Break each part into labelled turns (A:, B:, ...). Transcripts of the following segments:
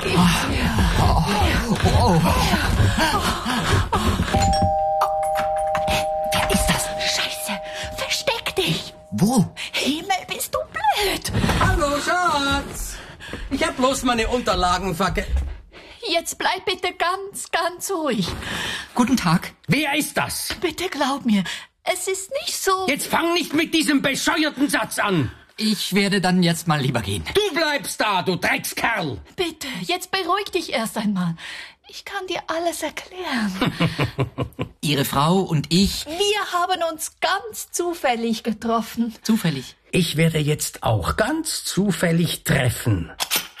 A: Wer ist das? Scheiße, versteck dich.
B: Wo?
A: Himmel, bist du blöd.
C: Hallo, Schatz. Ich hab bloß meine Unterlagen
A: Jetzt bleib bitte ganz ruhig.
B: Guten Tag.
C: Wer ist das?
A: Bitte glaub mir, es ist nicht so...
C: Jetzt fang nicht mit diesem bescheuerten Satz an.
B: Ich werde dann jetzt mal lieber gehen.
C: Du bleibst da, du Dreckskerl.
A: Bitte, jetzt beruhig dich erst einmal. Ich kann dir alles erklären.
B: Ihre Frau und ich...
A: Wir haben uns ganz zufällig getroffen.
B: Zufällig.
C: Ich werde jetzt auch ganz zufällig treffen.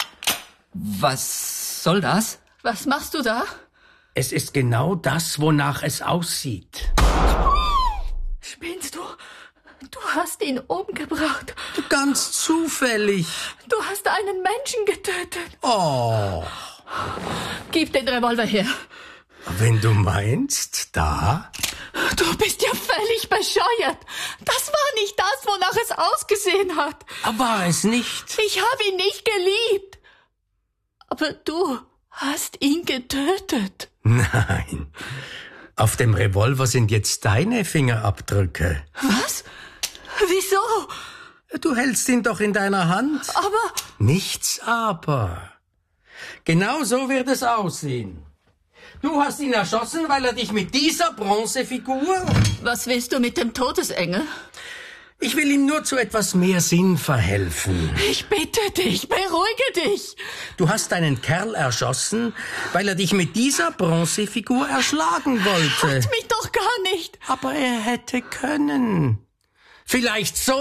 B: Was soll das?
A: Was machst du da?
C: Es ist genau das, wonach es aussieht.
A: Spinnst du? Du hast ihn umgebracht.
C: Ganz zufällig.
A: Du hast einen Menschen getötet.
C: Oh,
A: Gib den Revolver her.
C: wenn du meinst, da.
A: Du bist ja völlig bescheuert. Das war nicht das, wonach es ausgesehen hat.
C: War es nicht.
A: Ich habe ihn nicht geliebt. Aber du hast ihn getötet.
C: Nein. Auf dem Revolver sind jetzt deine Fingerabdrücke.
A: Was? Wieso?
C: Du hältst ihn doch in deiner Hand.
A: Aber...
C: Nichts aber. Genau so wird es aussehen. Du hast ihn erschossen, weil er dich mit dieser Bronzefigur...
A: Was willst du mit dem Todesengel?
C: Ich will ihm nur zu etwas mehr Sinn verhelfen.
A: Ich bitte dich, beruhige dich.
C: Du hast einen Kerl erschossen, weil er dich mit dieser Bronzefigur erschlagen wollte.
A: Hat mich doch gar nicht.
C: Aber er hätte können. Vielleicht so.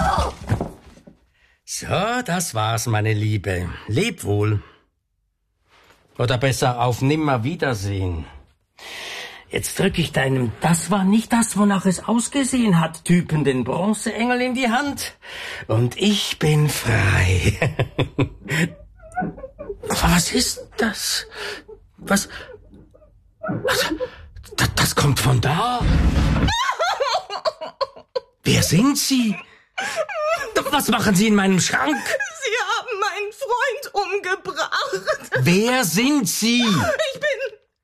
C: So, das war's, meine Liebe. Leb wohl. Oder besser auf Nimmerwiedersehen. Jetzt drück ich deinem "Das war nicht das, wonach es ausgesehen hat" Typen den Bronzeengel in die Hand. Und ich bin frei. Was ist das? Was? Das kommt von da. Wer sind Sie? Was machen Sie in meinem Schrank?
D: Sie haben meinen Freund umgebracht.
C: Wer sind Sie?
D: Ich bin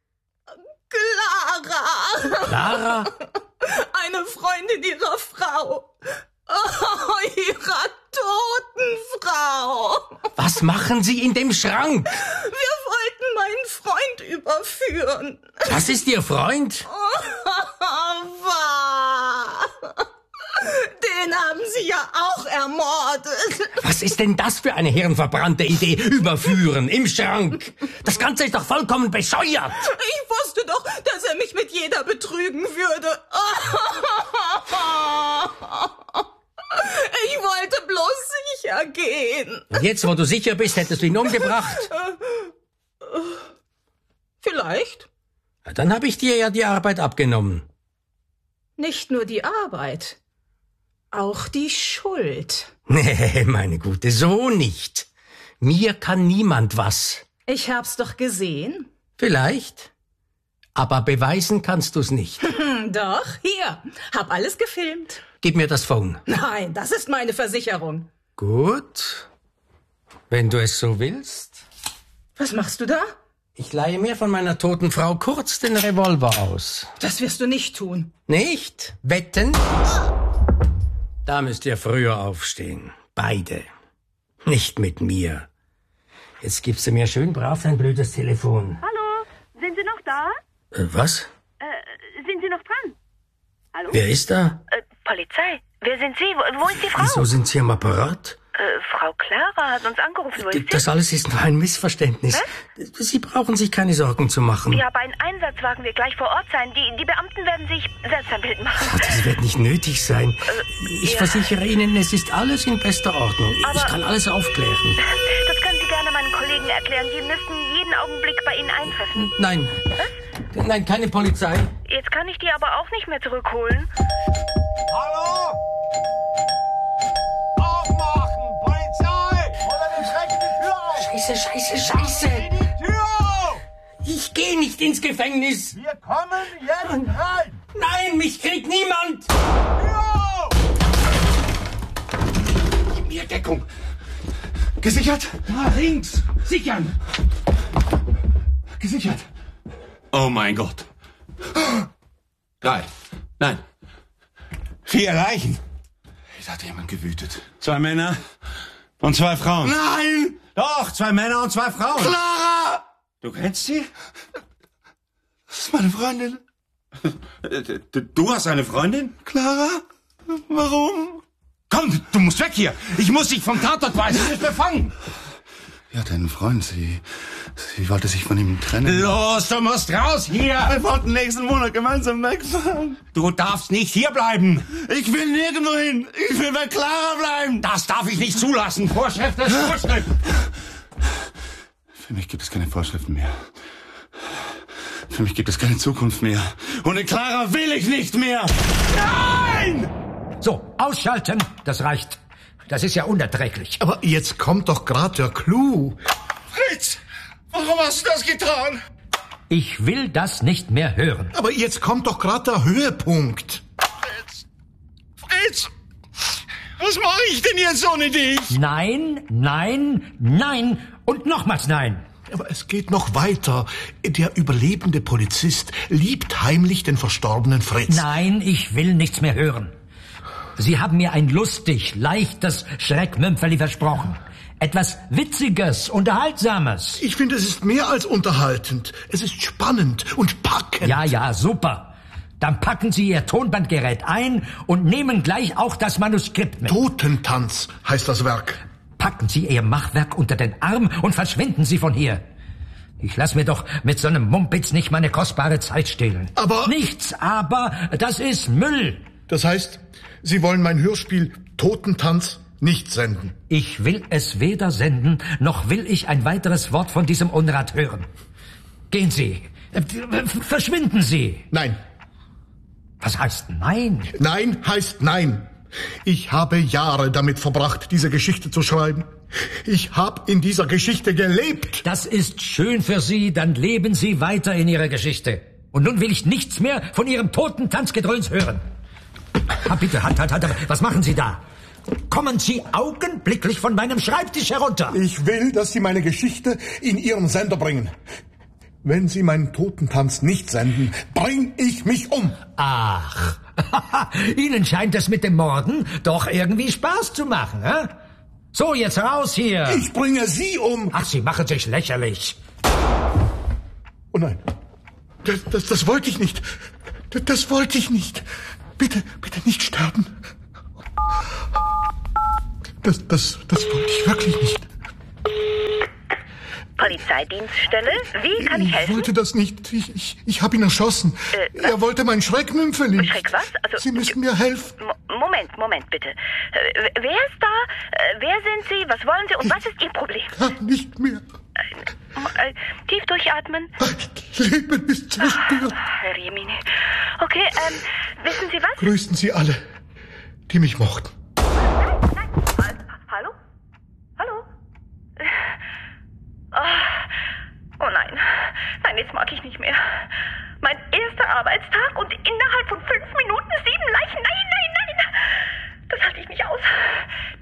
D: Clara.
C: Clara?
D: Eine Freundin Ihrer Frau. Oh, Ihrer toten Frau.
C: Was machen Sie in dem Schrank?
D: Wir wollten meinen Freund überführen.
C: Das ist Ihr Freund?
D: Wahr. Den haben Sie ja auch ermordet.
C: Was ist denn das für eine hirnverbrannte Idee? Überführen im Schrank. Das Ganze ist doch vollkommen bescheuert.
D: Ich wusste doch, dass er mich mit jeder betrügen würde. Ich wollte bloß sicher gehen.
C: Und jetzt, wo du sicher bist, hättest du ihn umgebracht.
D: Vielleicht.
C: Na, dann habe ich dir ja die Arbeit abgenommen.
D: Nicht nur die Arbeit, auch die Schuld.
C: Nee, meine Gute, so nicht. Mir kann niemand was.
D: Ich hab's doch gesehen.
C: Vielleicht. Aber beweisen kannst du's nicht.
D: Doch, hier, hab alles gefilmt.
C: Gib mir das Phone.
D: Nein, das ist meine Versicherung.
C: Gut. Wenn du es so willst.
D: Was machst du da?
C: Ich leihe mir von meiner toten Frau kurz den Revolver aus.
D: Das wirst du nicht tun.
C: Nicht? Wetten? Da müsst ihr früher aufstehen. Beide. Nicht mit mir. Jetzt gibst du mir schön brav dein blödes Telefon.
E: Hallo, sind Sie noch da?
C: Was?
E: Sind Sie noch dran? Hallo?
C: Wer ist da?
E: Polizei. Wer sind Sie? Wo ist die Frau?
C: Wieso sind Sie am Apparat?
E: Frau Clara hat uns angerufen. Wo ist sie?
C: Das alles ist nur ein Missverständnis. Sie brauchen sich keine Sorgen zu machen.
E: Ja, bei einem Einsatzwagen wird gleich vor Ort sein. Die Beamten werden sich selbst ein Bild machen.
C: Oh, das wird nicht nötig sein. Ich
E: ja.
C: versichere Ihnen, es ist alles in bester Ordnung. Ich
E: Aber-
C: kann alles aufklären.
E: Das können Sie gerne meinen Kollegen erklären. Die müssen jeden Augenblick bei Ihnen eintreffen.
C: Nein. Nein, keine Polizei.
E: Jetzt kann ich die aber auch nicht mehr zurückholen.
F: Hallo? Aufmachen! Polizei! Oder wir schrecken die Tür auf!
C: Scheiße.
F: Die Tür auf!
C: Ich gehe nicht ins Gefängnis.
F: Wir kommen jetzt rein!
C: Nein, mich kriegt niemand.
F: Tür auf!
G: Gib mir Deckung. Gesichert?
C: Da links. Sichern.
G: Gesichert. Oh mein Gott. 3. Nein. 4 Leichen. Da hat jemand gewütet. 2 Männer und 2 Frauen. Nein! Doch, 2 Männer und 2 Frauen. Clara! Du kennst sie? Das ist meine Freundin. Du hast eine Freundin? Clara? Warum? Komm, du musst weg hier. Ich muss dich vom Tatort weisen. Du bist befangen.
H: Sie hatte einen Freund. Sie wollte sich von ihm trennen.
G: Los, du musst raus hier.
H: Wir wollten nächsten Monat gemeinsam wegfahren.
G: Du darfst nicht hier bleiben.
H: Ich will nirgendwo hin. Ich will bei Clara bleiben.
G: Das darf ich nicht zulassen. Vorschrift ist Vorschrift.
H: Für mich gibt es keine Vorschriften mehr. Für mich gibt es keine Zukunft mehr. Ohne Clara will ich nicht mehr. Nein!
I: So, ausschalten. Das reicht. Das ist ja unerträglich.
J: Aber jetzt kommt doch gerade der Clou.
G: Fritz, warum hast du das getan?
I: Ich will das nicht mehr hören.
J: Aber jetzt kommt doch gerade der Höhepunkt.
G: Fritz, was mache ich denn jetzt ohne dich?
I: Nein, nein, nein und nochmals nein.
J: Aber es geht noch weiter. Der überlebende Polizist liebt heimlich den verstorbenen Fritz.
I: Nein, ich will nichts mehr hören. Sie haben mir ein lustig, leichtes Schreckmümpferli versprochen. Etwas Witziges, Unterhaltsames.
J: Ich finde, es ist mehr als unterhaltend. Es ist spannend und packend.
I: Ja, super. Dann packen Sie Ihr Tonbandgerät ein und nehmen gleich auch das Manuskript mit.
J: Totentanz heißt das Werk.
I: Packen Sie Ihr Machwerk unter den Arm und verschwinden Sie von hier. Ich lass mir doch mit so einem Mumpitz nicht meine kostbare Zeit stehlen.
J: Aber...
I: Nichts, aber das ist Müll.
J: Das heißt, Sie wollen mein Hörspiel Totentanz nicht senden?
I: Ich will es weder senden, noch will ich ein weiteres Wort von diesem Unrat hören. Gehen Sie. Verschwinden Sie.
J: Nein.
I: Was heißt nein?
J: Nein heißt nein. Ich habe Jahre damit verbracht, diese Geschichte zu schreiben. Ich habe in dieser Geschichte gelebt.
I: Das ist schön für Sie, dann leben Sie weiter in Ihrer Geschichte. Und nun will ich nichts mehr von Ihrem Totentanzgedröhns hören. Bitte, Halt, was machen Sie da? Kommen Sie augenblicklich von meinem Schreibtisch herunter.
J: Ich will, dass Sie meine Geschichte in Ihren Sender bringen. Wenn Sie meinen Totentanz nicht senden, bring ich mich um.
I: Ach, Ihnen scheint es mit dem Morden doch irgendwie Spaß zu machen, hä? So, jetzt raus hier.
J: Ich bringe Sie um.
I: Ach, Sie machen sich lächerlich.
J: Oh nein, das wollte ich nicht. Das wollte ich nicht. Bitte nicht sterben. Das wollte ich wirklich nicht.
E: Polizeidienststelle, wie kann ich helfen?
J: Ich wollte das nicht. Ich habe ihn erschossen. Er wollte mein Schreckmümpfeli.
E: Schreck was? Also,
J: Sie müssen mir helfen.
E: Moment, bitte. Wer ist da? Wer sind Sie? Was wollen Sie? Und was ist Ihr Problem?
J: Kann nicht mehr.
E: Tief durchatmen.
J: Leben ist zerstört.
E: Herr Jemine. Okay, wissen Sie was?
J: Grüßen Sie alle, die mich mochten.
E: Nein. Hallo? Oh nein. Nein, jetzt mag ich nicht mehr. Mein erster Arbeitstag und innerhalb von 5 Minuten ist die